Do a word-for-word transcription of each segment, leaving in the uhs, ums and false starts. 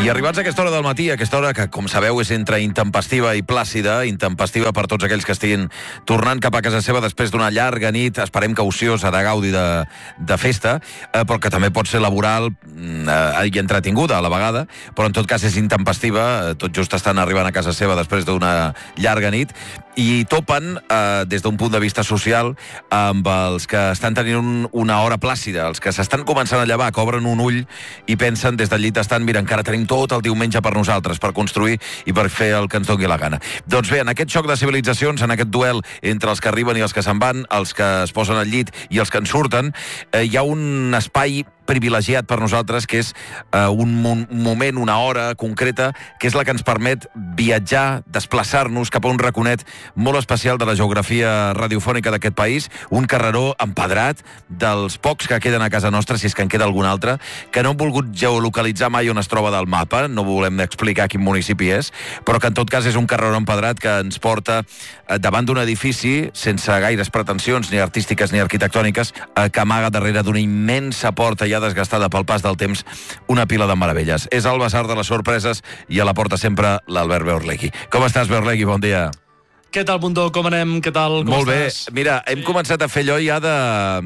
I arribats a aquesta hora del matí, aquesta hora que, com sabeu, és entre intempestiva i plàcida, intempestiva per tots aquells que estiguin tornant cap a casa seva després d'una llarga nit, esperem que ociosa, de gaudi, de, de festa, eh, però que també pot ser laboral eh, i entretinguda a la vegada, però en tot cas és intempestiva, eh, tot just estan arribant a casa seva després d'una llarga nit, i topen, eh, des d'un punt de vista social, amb els que estan tenint un, una hora plàcida, els que s'estan començant a llevar, que obren un ull i pensen des del llit estan, mira, encara tenim tot el diumenge per nosaltres, per construir i per fer el que ens doni la gana. Doncs bé, en aquest xoc de civilitzacions, en aquest duel entre els que arriben i els que se'n van, els que es posen al llit i els que en surten, eh, hi ha un espai privilegiat per nosaltres, que és eh, un, un moment, una hora concreta, que és la que ens permet viatjar, desplaçar-nos cap a un raconet molt especial de la geografia radiofònica d'aquest país, un carreró empedrat, dels pocs que queden a casa nostra, si és que en queda algun altre, que no han volgut geolocalitzar mai on es troba del mapa, no volem explicar quin municipi és, però que en tot cas és un carreró empedrat que ens porta eh, davant d'un edifici, sense gaires pretensions, ni artístiques ni arquitectòniques, eh, que amaga darrere d'una immensa porta ja desgastada pel pas del temps, una pila de meravelles. És el Basar de les Sorpreses i a la porta sempre l'Albert Beorlegui. Com estàs, Beorlegui? Bon dia. Què tal, Bundó? Com anem? Què tal? Com Molt estàs? bé. Mira, hem sí. començat a fer allò ja de...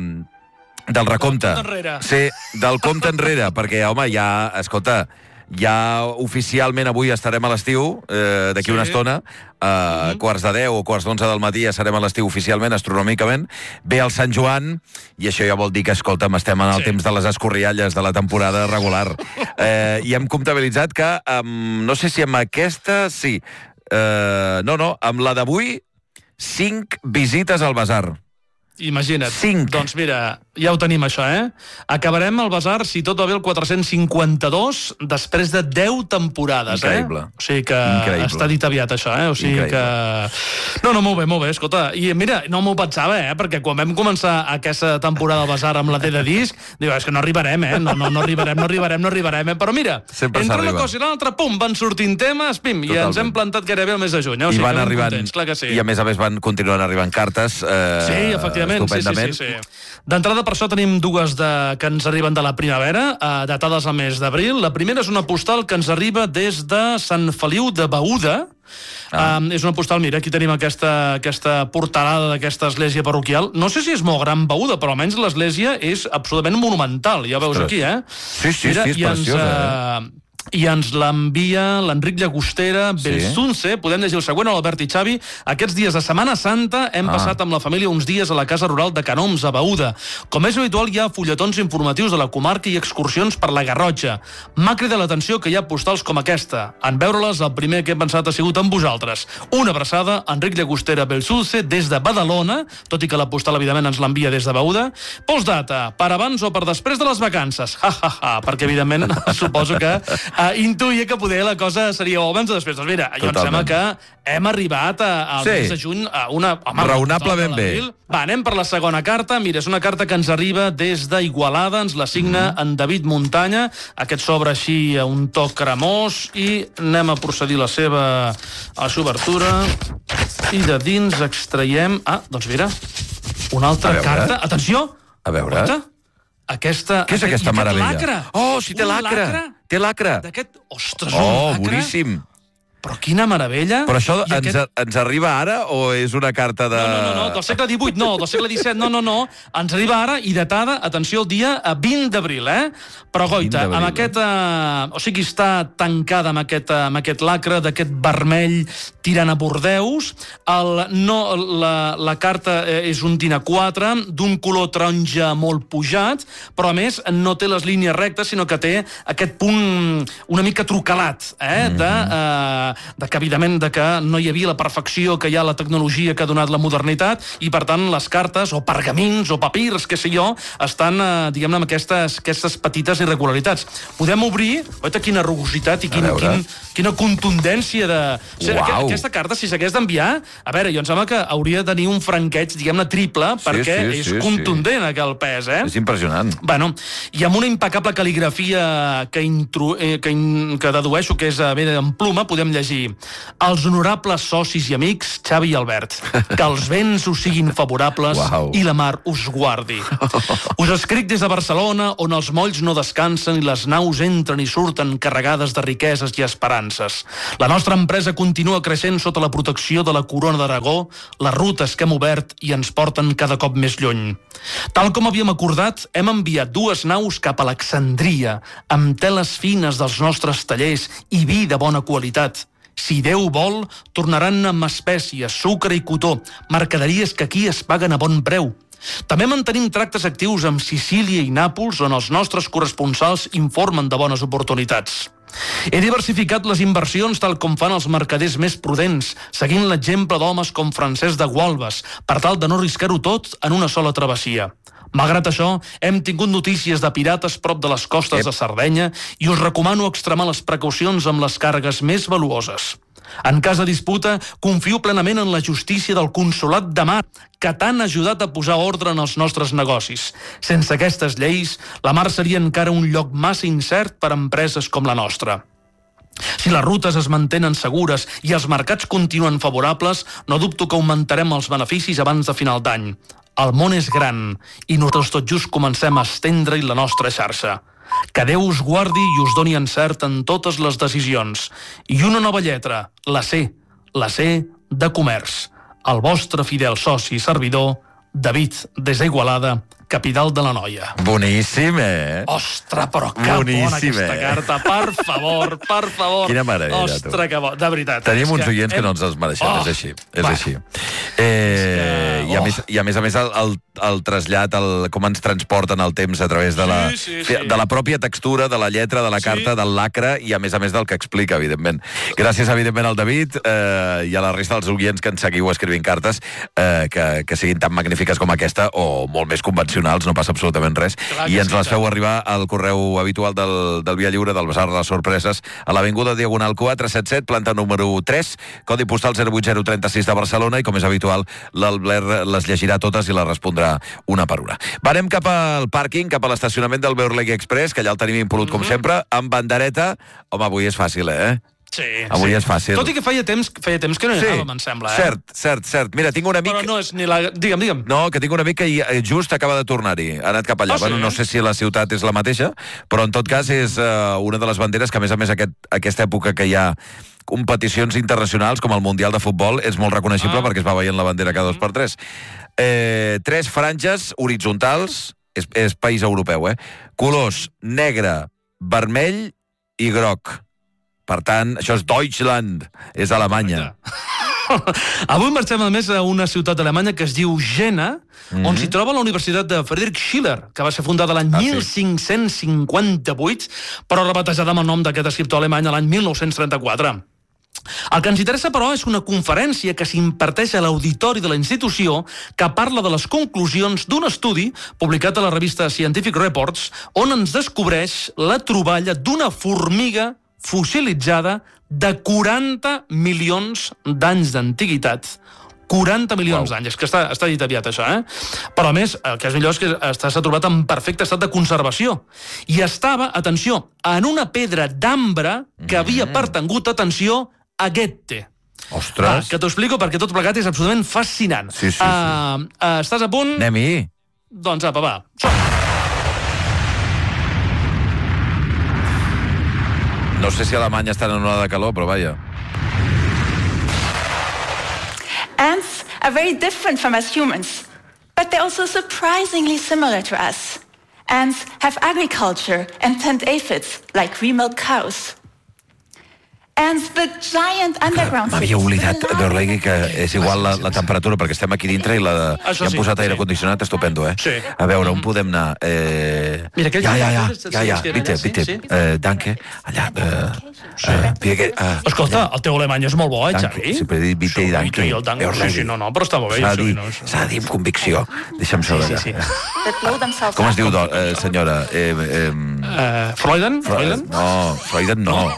del recompte. Del compte enrere. Sí, del compte enrere, perquè, home, ja, escolta, ja oficialment avui estarem a l'estiu, eh, d'aquí sí. una estona, a mm-hmm. quarts de deu o quarts d'onze del matí ja serem a l'estiu oficialment, astronòmicament. Ve el Sant Joan, i això ja vol dir que, escolta'm, estem en el sí. temps de les escorrialles de la temporada regular. Eh, I hem comptabilitzat que, um, no sé si amb aquesta, sí, eh, no, no, amb la d'avui, cinc visites al Basar. Imagina't. Cinc. Doncs mira, ja ho tenim això, eh? Acabarem el Basar, si tot va bé, el quatre-cents cinquanta-dos, després de deu temporades, Increïble. eh? O sigui que Increïble. està dit aviat, això, eh? O sigui Increïble. que... No, no, molt bé, molt bé, escolta. I mira, no m'ho pensava, eh? Perquè quan vam començar aquesta temporada del Basar amb la D de disc, diu, és que no arribarem, eh? No, no, no arribarem, no arribarem, no arribarem, eh? Però mira, Sempre entre s'arriba. una cosa i l'altra, pum, van sortint temes, pim, Totalment. i ens hem plantat gairebé el mes de juny, eh? O sigui I van que ben arribant, contents, clar que sí. i a més a més van continuant arribant cartes, eh, Sí, efectivament, sí, sí, sí, sí. D'entrada, per això tenim dues de, que ens arriben de la primavera, eh, datades al mes d'abril. La primera és una postal que ens arriba des de Sant Feliu de Beuda. Ah. Um, és una postal, mira, aquí tenim aquesta, aquesta portalada d'aquesta església parroquial. No sé si és molt gran Beuda, però almenys l'església és absolutament monumental. Ja ho veus aquí, eh? Sí, sí, mira, sí, és preciosa, ens, eh? I ens l'envia l'Enric Llagostera Belsunce. Sí. Podem llegir el següent, l'Albert i Xavi. Aquests dies de Setmana Santa hem ah. passat amb la família uns dies a la casa rural de Canoms, a Beuda. Com és habitual, hi ha fulletons informatius de la comarca i excursions per la Garrotxa. M'ha cridat l'atenció que hi ha postals com aquesta. En veure-les, el primer que he pensat ha sigut amb vosaltres. Una abraçada, Enric Llagostera Belsunce, des de Badalona, tot i que la postal, evidentment, ens l'envia des de Beuda. Postdata, per abans o per després de les vacances. Ha, ha, ha, perquè, evidentment, suposo que Uh, intuïa que poder la cosa seria o abans o després. Doncs mira, jo em sembla que hem arribat a, al sí. mes de juny a una... Home, raonablement bé. Va, anem per la segona carta. Mira, és una carta que ens arriba des d'Igualada, ens la signa mm. en David Muntanya. Aquest s'obre així a un toc cremós i anem a procedir la seva a l'obertura. I de dins extraiem... Ah, doncs mira, una altra carta. Atenció! A veure... Porta. Aquesta... Què és aquesta meravella? Lacre. Oh, sí, té lacre. lacre. Té lacre. D'aquest... Ostres, oh, un lacre. boníssim. Però quina meravella. Però això ens, aquest... ens arriba ara o és una carta de... No, no, no, no, del segle divuit, no, del segle disset, no, no, no. Ens arriba ara i datada, atenció, el dia vint d'abril, eh? Però, goita, amb aquest... Eh... O sigui, està tancada amb aquest, amb aquest lacre d'aquest vermell tirant a Bordeus. El, no, la, la carta és un tina quatre, d'un color taronja molt pujat, però, a més, no té les línies rectes, sinó que té aquest punt una mica trucalat, eh? De... Eh... de que, evidentment, de que no hi havia la perfecció que hi ha la tecnologia que ha donat la modernitat i, per tant, les cartes, o pergamins, o papirs, què sé jo, estan, eh, diguem-ne, amb aquestes, aquestes petites irregularitats. Podem obrir, oita, quina rugositat i quin, quin, quina contundència de... O sigui, wow. Aquesta carta, si s'hagués d'enviar, a veure, jo em sembla que hauria de tenir un franqueig, diguem-ne, triple, sí, perquè sí, és sí, contundent, sí. Aquell pes, eh? És impressionant. Bueno, i amb una impecable cal·ligrafia que, intru... eh, que, in... que dedueixo que és eh, bé en pluma, podem llegir llegir. Els honorables socis i amics, Xavi i Albert, que els vents us siguin favorables Uau. i la mar us guardi. Us escric des de Barcelona, on els molls no descansen i les naus entren i surten carregades de riqueses i esperances. La nostra empresa continua creixent sota la protecció de la Corona d'Aragó, les rutes que hem obert i ens porten cada cop més lluny. Tal com havíem acordat, hem enviat dues naus cap a Alexandria, amb teles fines dels nostres tallers i vi de bona qualitat. Si Déu vol, tornaran amb espècies, sucre i cotó, mercaderies que aquí es paguen a bon preu. També mantenim tractes actius amb Sicília i Nàpols, on els nostres corresponsals informen de bones oportunitats. He diversificat les inversions tal com fan els mercaders més prudents, seguint l'exemple d'homes com Francesc de Gualbes, per tal de no arriscar-ho tot en una sola travessia. Malgrat això, hem tingut notícies de pirates prop de les costes de Sardenya i us recomano extremar les precaucions amb les càrregues més valuoses. En cas de disputa, confio plenament en la justícia del Consolat de Mar, que tant ha ajudat a posar ordre en els nostres negocis. Sense aquestes lleis, la mar seria encara un lloc massa incert per a empreses com la nostra. Si les rutes es mantenen segures i els mercats continuen favorables, no dubto que augmentarem els beneficis abans de final d'any. El món és gran i nosaltres tot just comencem a estendre-hi la nostra xarxa. Que Déu us guardi i us doni encert en totes les decisions. I una nova lletra, la C, la C de comerç. El vostre fidel soci i servidor, David, des d'Igualada, capital de l'Anoia. Boníssim, eh? Ostres, però que Boníssim, bona aquesta eh? carta. Per favor, per favor. Quina meravella, Ostres, tu. que bo. De veritat. Tenim uns oients que, que no ens els mereixem, oh, és així. És va. així. Eh, que... I, a més, I a més a més el, el, el trasllat, el, com ens transporten el temps a través de la, sí, sí, sí. de la pròpia textura, de la lletra, de la carta, sí. del lacre i a més a més del que explica, evidentment. Gràcies, evidentment, al David eh, i a la resta dels oients que ens seguiu escrivint cartes eh, que, que siguin tan magnífiques com aquesta o molt més convencionals, no passa absolutament res. Clar I ens sí, les feu arribar al correu habitual del, del Via Lliure, del Basar de les Sorpreses, a l'Avinguda Diagonal quatre set set, planta número tres, codi postal zero vuit zero tres sis de Barcelona, i com és habitual, l'Albert les llegirà totes i les respondrà una per una. Va, anem cap al pàrquing, cap a l'estacionament del Beurlegui Express, que allà el tenim impolut, mm-hmm. com sempre, amb bandereta. Home, avui és fàcil, eh? Sí, avui sí. és fàcil. Tot i que feia temps, feia temps que no hi sí, anàvem, em sembla, eh? Cert, cert, cert. Mira, tinc un amic... Però no és ni la... Digue'm, digue'm. No, que tinc un amic que just acaba de tornar-hi. Ha anat cap allà. Ah, sí, bueno, no eh? sé si la ciutat és la mateixa, però en tot cas és uh, una de les banderes que, a més a més, aquest, aquesta època que hi ha competicions internacionals, com el Mundial de Futbol, és molt reconeixible ah. perquè es va veient la bandera cada dos per tres. Eh, tres franges horitzontals, és, és país europeu, eh? Colors negre, vermell i groc. Per tant, això és Deutschland, és Alemanya. Avui marxem, a més, a una ciutat alemanya que es diu Jena, mm-hmm. on s'hi troba la Universitat de Friedrich Schiller, que va ser fundada l'any ah, mil cinc-cents cinquanta-vuit, però rebatejada amb el nom d'aquest escriptor alemany l'any mil nou-cents trenta-quatre. El que ens interessa, però, és una conferència que s'imparteix a l'auditori de la institució que parla de les conclusions d'un estudi publicat a la revista Scientific Reports, on ens descobreix la troballa d'una formiga fossilitzada de quaranta milions d'anys d'antiguitat. quaranta milions wow. d'anys. És que està, està dit aviat, això, eh? Però, a més, el que és millor és que està, s'ha trobat en perfecte estat de conservació. I estava, atenció, en una pedra d'ambre que havia pertangut, atenció, a Goethe. Ostres! Va, que t'ho explico perquè tot plegat és absolutament fascinant. Sí, sí, sí. Uh, uh, estàs a punt? Anem-hi. Doncs apa, va. Som. No sé si a Alemanya estan en una onada de calor, però vaja. Ants are very different from us humans, but they're also surprisingly similar to us. Ants have agriculture and tend aphids like we milk cows. Ants, the giant underground... M'havia oblidat, Beurlegui, que és igual la, la temperatura, perquè estem aquí dintre i la de... ja hem posat aire condicionat, estupendo, eh? Sí. A veure, on podem anar? Eh... Mira, aquell... Ja, ja, ja, ja, ja, bitte, bitte, eh, danke. Allà, eh... Escolta, el teu alemany és molt bo, eh, Xavi? Sempre he dit bitte i danke. Sí, sí, no, no, però està molt bé. S'ha de dir, s'ha de dir amb convicció. Deixa'm saber. Sí, sí, sí. Com es diu, senyora? Eh, eh, Uh, Freuden? Freuden? No, Freuden no.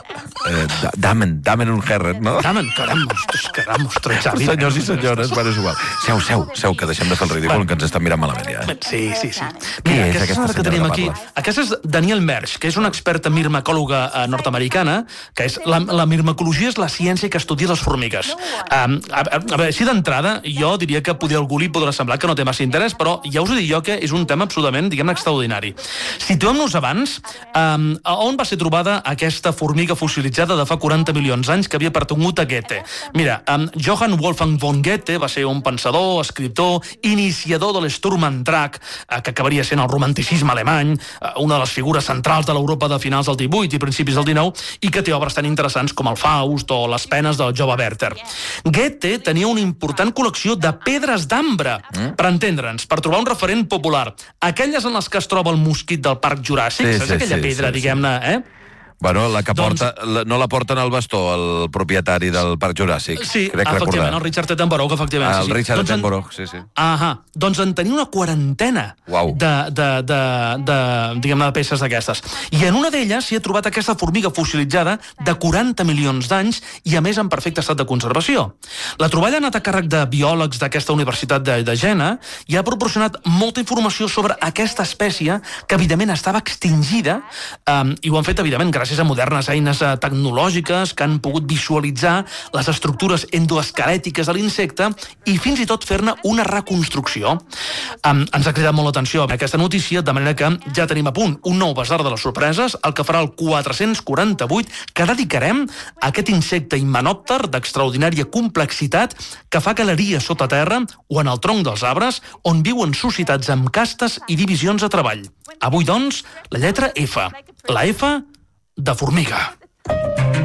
Eh, Damen, Damen und Herren, no? Damen, caram, ostres, caram, ostres, Xavi. Senyors i senyores, bueno, és igual. Seu, seu, seu, que deixem de fer el ridícul, que ens estan mirant malament, ja. Eh? Sí, sí, sí. Qui Mira, és aquesta que senyora tenim que aquí, parla? aquesta és Danielle Mersch, que és una experta mirmacòloga eh, nord-americana, que és la, la mirmacologia és la ciència que estudia les formigues. Um, a, a, a veure, així d'entrada, jo diria que poder algú li podrà semblar que no té massa interès, però ja us ho dic jo que és un tema absolutament, diguem-ne, extraordinari. Situem-nos abans, um, on va ser trobada aquesta formiga fossilitzada de fa quaranta milions d'anys que havia pertangut a Goethe. Mira, um, Johann Wolfgang von Goethe va ser un pensador, escriptor, iniciador de l'Sturm und Drang, eh, que acabaria sent el romanticisme alemany, eh, una de les figures centrals de l'Europa de finals del divuit i principis del dinou, i que té obres tan interessants com el Faust o les penes del jove Werther. Goethe tenia una important col·lecció de pedres d'ambre, mm? per entendre'ns, per trobar un referent popular. Aquelles en les que es troba el mosquit del Parc Juràssic, Sí, saps sí, aquella sí, pedra, sí, sí. diguem-ne, eh? Bueno, la que Doncs- porta, la, no la porten al bastó, el propietari del Parc Juràssic. Sí, crec efectivament, recordar. el Richard Attenborough, efectivament. Ah, sí, el sí. Richard Doncs en- Attenborough, sí, sí. Ahà, doncs en tenia una quarantena Uau. de, de, de, de, diguem-ne, de peces d'aquestes. I en una d'elles s'hi ha trobat aquesta formiga fossilitzada de quaranta milions d'anys i, a més, en perfecte estat de conservació. La troballa ha anat a càrrec de biòlegs d'aquesta Universitat de, de Jena i ha proporcionat molta informació sobre aquesta espècie que, evidentment, estava extingida, um, i ho han fet, evidentment, gràcies a modernes eines tecnològiques que han pogut visualitzar les estructures endoesquelètiques de l'insecte i fins i tot fer-ne una reconstrucció. Um, ens ha cridat molt l'atenció aquesta notícia, de manera que ja tenim a punt un nou basar de les sorpreses, el que farà el quatre-cents quaranta-vuit, que dedicarem a aquest insecte himenòpter d'extraordinària complexitat que fa galeries sota terra o en el tronc dels arbres, on viuen societats amb castes i divisions de treball. Avui, doncs, la lletra F. La F de formiga.